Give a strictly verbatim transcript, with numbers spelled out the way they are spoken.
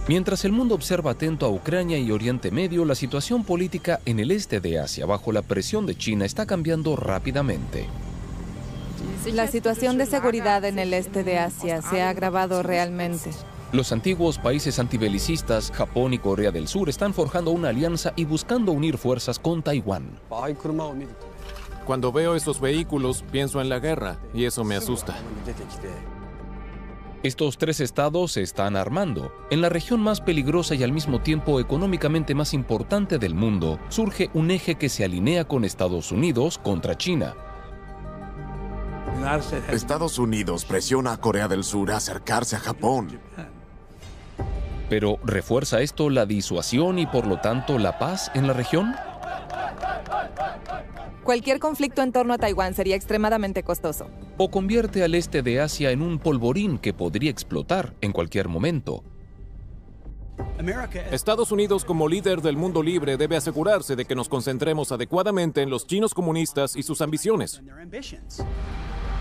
Mientras el mundo observa atento a Ucrania y Oriente Medio, la situación política en el este de Asia, bajo la presión de China, está cambiando rápidamente. La situación de seguridad en el este de Asia se ha agravado realmente. Los antiguos países antibelicistas, Japón y Corea del Sur, están forjando una alianza y buscando unir fuerzas con Taiwán. Cuando veo estos vehículos, pienso en la guerra, y eso me asusta. Estos tres estados se están armando. En la región más peligrosa y al mismo tiempo económicamente más importante del mundo, surge un eje que se alinea con Estados Unidos contra China. Estados Unidos presiona a Corea del Sur a acercarse a Japón. Pero ¿refuerza esto la disuasión y por lo tanto la paz en la región? Cualquier conflicto en torno a Taiwán sería extremadamente costoso. ¿O convierte al este de Asia en un polvorín que podría explotar en cualquier momento? Estados Unidos, como líder del mundo libre, debe asegurarse de que nos concentremos adecuadamente en los chinos comunistas y sus ambiciones.